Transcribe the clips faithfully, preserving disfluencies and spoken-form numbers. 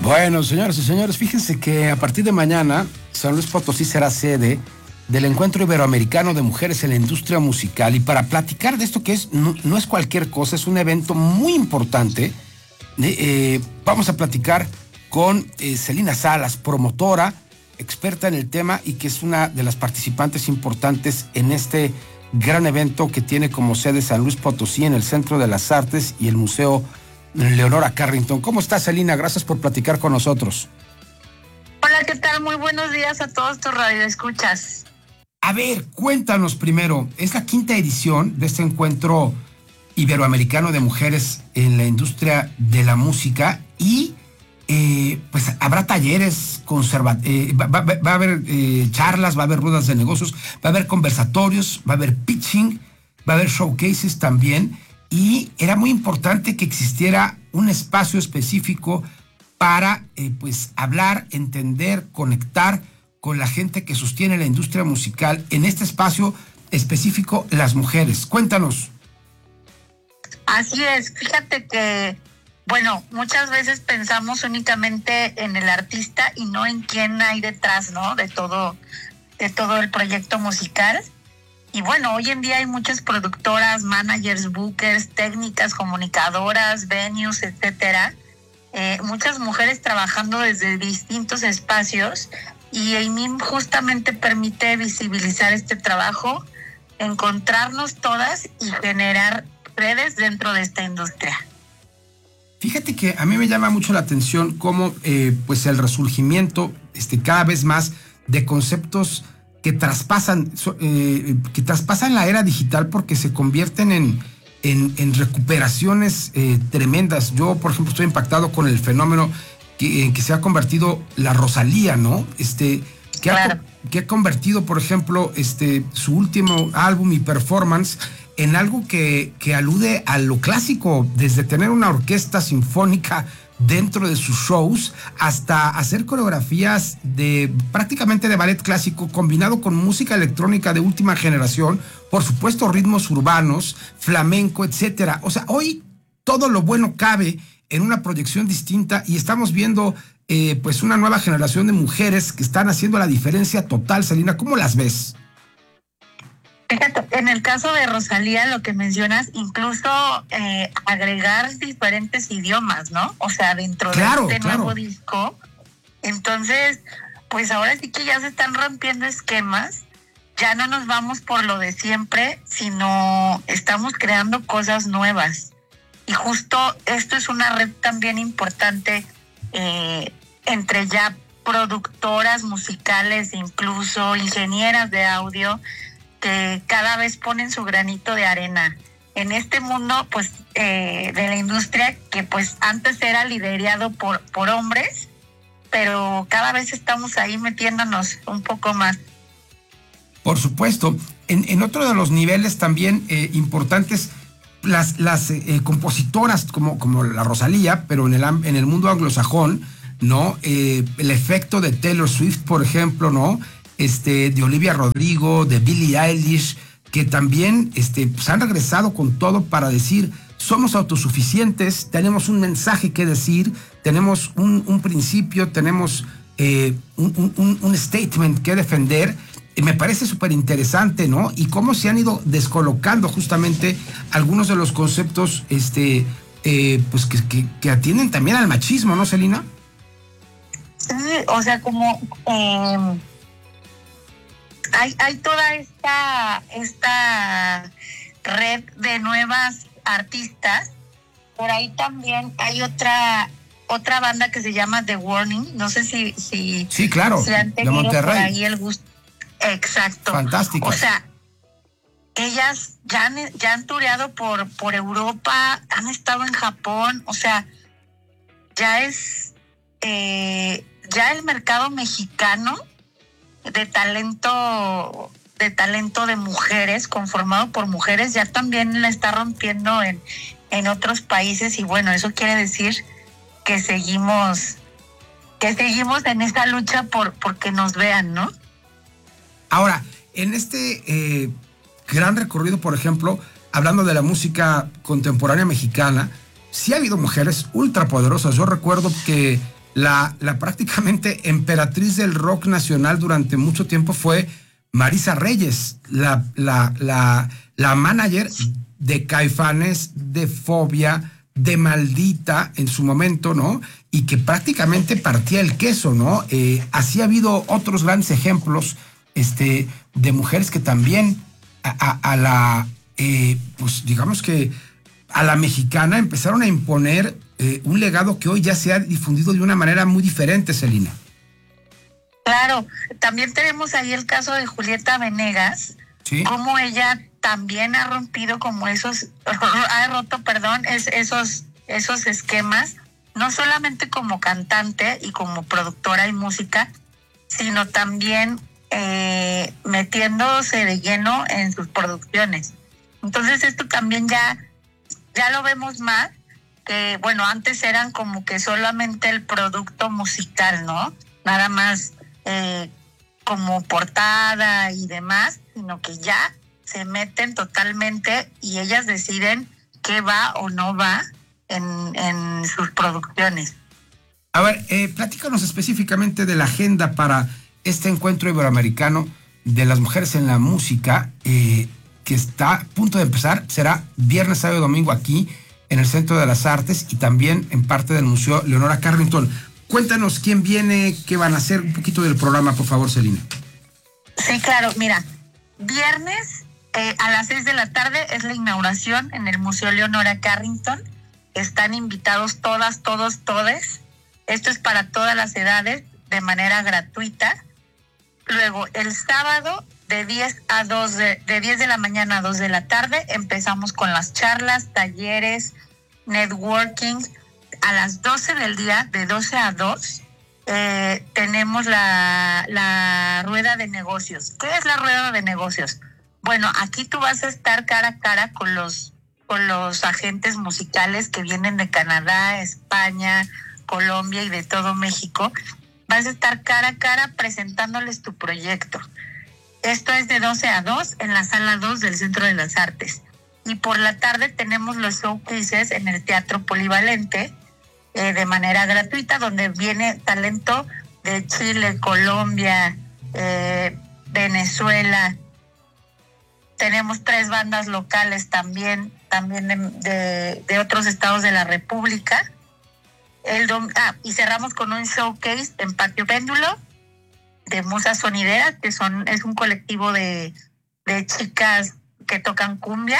Bueno, señoras y señores, fíjense que a partir de mañana San Luis Potosí será sede del Encuentro Iberoamericano de Mujeres en la Industria Musical, y para platicar de esto que es no, no es cualquier cosa, es un evento muy importante. Eh, eh, vamos a platicar con eh, Celina Salas, promotora, experta en el tema y que es una de las participantes importantes en este gran evento que tiene como sede San Luis Potosí en el Centro de las Artes y el Museo Leonora Carrington. ¿Cómo estás, Celina? Gracias por platicar con nosotros. Hola, ¿qué tal? Muy buenos días a todos tus radioescuchas. A ver, cuéntanos primero, es la quinta edición de este Encuentro Iberoamericano de Mujeres en la Industria de la Música y eh, pues habrá talleres, conserva eh, va, va, va a haber eh, charlas, va a haber ruedas de negocios, va a haber conversatorios, va a haber pitching, va a haber showcases también. Y era muy importante que existiera un espacio específico para eh, pues hablar, entender, conectar con la gente que sostiene la industria musical. En este espacio específico, las mujeres. Cuéntanos. Así es, fíjate que, bueno, muchas veces pensamos únicamente en el artista y no en quién hay detrás, ¿no? De todo, de todo el proyecto musical. Y bueno, hoy en día hay muchas productoras, managers, bookers, técnicas, comunicadoras, venues, etcétera. Eh, muchas mujeres trabajando desde distintos espacios, y A I M I M justamente permite visibilizar este trabajo, encontrarnos todas y generar redes dentro de esta industria. Fíjate que a mí me llama mucho la atención cómo eh, pues el resurgimiento este, cada vez más de conceptos que traspasan, eh, que traspasan la era digital porque se convierten en, en, en recuperaciones eh, tremendas. Yo, por ejemplo, estoy impactado con el fenómeno que, que se ha convertido la Rosalía, ¿no? Este, que, claro. ha, que ha convertido, por ejemplo, este, su último álbum y performance en algo que, que alude a lo clásico, desde tener una orquesta sinfónica dentro de sus shows, hasta hacer coreografías de prácticamente de ballet clásico combinado con música electrónica de última generación, por supuesto ritmos urbanos, flamenco, etcétera. O sea, hoy todo lo bueno cabe en una proyección distinta y estamos viendo eh, pues una nueva generación de mujeres que están haciendo la diferencia total. Celina, ¿cómo las ves? Fíjate, en el caso de Rosalía, lo que mencionas, incluso eh, agregar diferentes idiomas, ¿no? O sea, dentro claro, de este claro. nuevo disco. Entonces, pues ahora sí que ya se están rompiendo esquemas. Ya no nos vamos por lo de siempre, sino estamos creando cosas nuevas. Y justo esto es una red también importante eh, entre ya productoras musicales, incluso ingenieras de audio, que cada vez ponen su granito de arena en este mundo, pues, eh, de la industria que, pues, antes era liderado por, por hombres, pero cada vez estamos ahí metiéndonos un poco más. Por supuesto. En, en otro de los niveles también eh, importantes, las, las eh, compositoras como, como la Rosalía, pero en el, en el mundo anglosajón, ¿no? Eh, el efecto de Taylor Swift, por ejemplo, ¿no? Este, de Olivia Rodrigo, de Billie Eilish, que también este, pues han regresado con todo para decir, somos autosuficientes, tenemos un mensaje que decir, tenemos un, un principio, tenemos eh, un, un, un statement que defender. Y me parece súper interesante, ¿no? Y cómo se han ido descolocando justamente algunos de los conceptos este, eh, pues que, que, que atienden también al machismo, ¿no, Celina? Sí, o sea, como... Eh... Hay, hay toda esta, esta red de nuevas artistas. Por ahí también hay otra otra banda que se llama The Warning. No sé si... si sí, claro, si han tenido de Monterrey. Por ahí el gusto. Exacto. Fantástico. O sea, ellas ya han, ya han tureado por, por Europa, han estado en Japón. O sea, ya es... Eh, ya el mercado mexicano de talento de talento de mujeres, conformado por mujeres, ya también la está rompiendo en, en otros países. Y bueno, eso quiere decir que seguimos que seguimos en esta lucha por porque nos vean, ¿no? Ahora, en este eh, gran recorrido, por ejemplo, hablando de la música contemporánea mexicana, sí ha habido mujeres ultrapoderosas. Yo recuerdo que la, la prácticamente emperatriz del rock nacional durante mucho tiempo fue Marisa Reyes, la, la, la, la manager de Caifanes, de Fobia, de Maldita en su momento, ¿no? Y que prácticamente partía el queso, ¿no? Eh, así ha habido otros grandes ejemplos este, de mujeres que también a, a, a la, eh, pues digamos que a la mexicana empezaron a imponer eh, un legado que hoy ya se ha difundido de una manera muy diferente, Celina. Claro, también tenemos ahí el caso de Julieta Venegas, ¿sí? Como ella también ha rompido como esos, ha roto, perdón, es, esos, esos esquemas, no solamente como cantante y como productora y música, sino también eh, metiéndose de lleno en sus producciones. Entonces esto también ya, ya lo vemos más, que bueno, antes eran como que solamente el producto musical, ¿no? Nada más eh, como portada y demás, sino que ya se meten totalmente y ellas deciden qué va o no va en, en sus producciones. A ver, eh, platícanos específicamente de la agenda para este encuentro iberoamericano de las mujeres en la música, eh, que está a punto de empezar. Será viernes, sábado y domingo aquí en el Centro de las Artes y también en parte del Museo Leonora Carrington. Cuéntanos quién viene, qué van a hacer, un poquito del programa, por favor, Celina. Sí, claro, mira, viernes eh, a las seis de la tarde es la inauguración en el Museo Leonora Carrington. Están invitados todas, todos, todes. Esto es para todas las edades, de manera gratuita. Luego, el sábado, de diez a dos de, de diez de la mañana a dos de la tarde, empezamos con las charlas, talleres, networking. A las doce del día, de doce a dos, eh, tenemos la, la rueda de negocios. ¿Qué es la rueda de negocios? Bueno, aquí tú vas a estar cara a cara con los, con los agentes musicales que vienen de Canadá, España, Colombia y de todo México. Vas a estar cara a cara presentándoles tu proyecto. Esto es de doce a dos en la sala dos del Centro de las Artes. Y por la tarde tenemos los showcases en el Teatro Polivalente, Eh, de manera gratuita, donde viene talento de Chile, Colombia, eh, Venezuela. Tenemos tres bandas locales también, también de, de, de otros estados de la República. El dom- ah, y cerramos con un showcase en Patio Péndulo de Musas Sonideras, que son es un colectivo de, de chicas que tocan cumbia.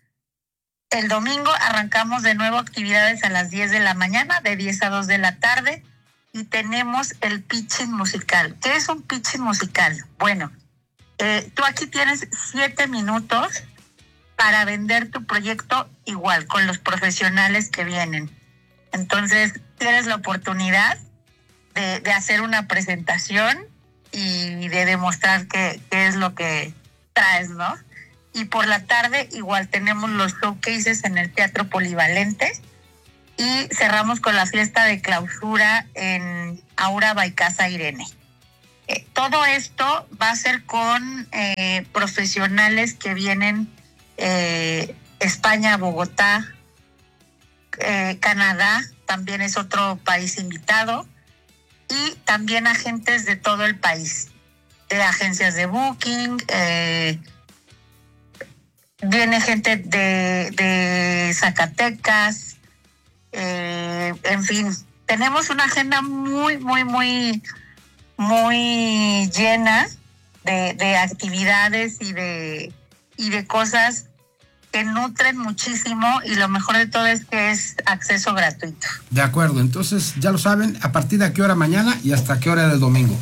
El domingo arrancamos de nuevo actividades a las diez de la mañana, de diez a dos de la tarde, y tenemos el pitching musical. ¿Qué es un pitching musical? Bueno, eh, tú aquí tienes siete minutos para vender tu proyecto igual, con los profesionales que vienen. Entonces, tienes la oportunidad de, de hacer una presentación y de demostrar qué, qué es lo que traes, ¿no? Y por la tarde igual tenemos los showcases en el Teatro Polivalente y cerramos con la fiesta de clausura en Aura by Casa Irene. Eh, todo esto va a ser con eh, profesionales que vienen eh, España, Bogotá, eh, Canadá, también es otro país invitado, y también agentes de todo el país, de agencias de booking, eh, viene gente de, de Zacatecas, eh, en fin, tenemos una agenda muy, muy, muy, muy llena de, de actividades y de, y de cosas que nutren muchísimo, y lo mejor de todo es que es acceso gratuito. De acuerdo, entonces ya lo saben, ¿a partir de qué hora mañana y hasta qué hora del domingo?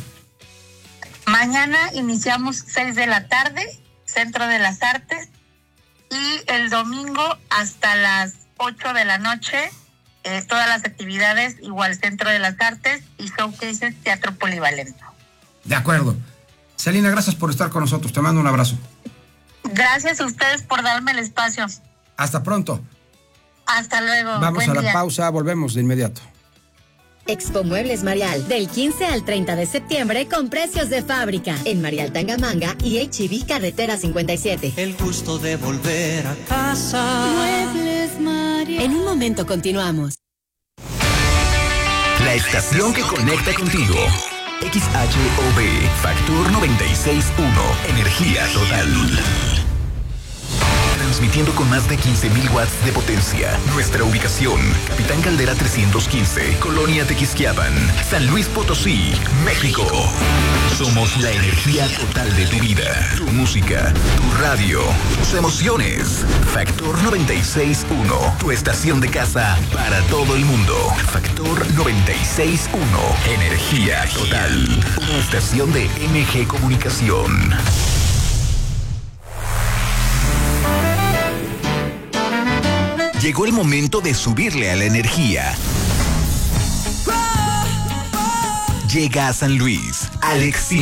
Mañana iniciamos seis de la tarde, Centro de las Artes, y el domingo hasta las ocho de la noche, eh, todas las actividades, igual Centro de las Artes y showcases Teatro Polivalente. De acuerdo. Celina, gracias por estar con nosotros. Te mando un abrazo. Gracias a ustedes por darme el espacio. Hasta pronto. Hasta luego. Vamos Buen a la día. pausa, volvemos de inmediato. Expo Muebles Marial, del quince al treinta de septiembre con precios de fábrica en Marial Tangamanga y H E B Carretera cincuenta y siete. El gusto de volver a casa. Muebles Marial. En un momento continuamos. La la estación que conecta contigo. X H O B, Factor noventa y seis punto uno, energía total. Transmitiendo con más de quince mil watts de potencia. Nuestra ubicación, Capitán Caldera trescientos quince, Colonia Tequisquiapan, San Luis Potosí, México. Somos la energía total de tu vida, tu música, tu radio, tus emociones. Factor noventa y seis punto uno, tu estación de casa para todo el mundo. Factor noventa y seis punto uno, energía total. Una estación de M G Comunicación. Llegó el momento de subirle a la energía. Llega a San Luis, Alex